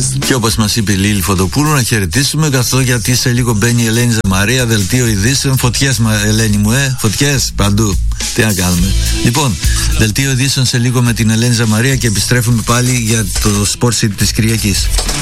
Και όπως μας είπε η Λίλη Φωτοπούλου, να χαιρετήσουμε, καθώς γιατί σε λίγο μπαίνει η Ελένη Ζαμαρία, δελτίο ειδήσεων. Φωτιές, Ελένη μου, φωτιές παντού. Τι να κάνουμε. Λοιπόν, δελτίο ειδήσεων σε λίγο με την Ελένη Ζαμαρία και επιστρέφουμε πάλι για το Sport City της Κυριακής.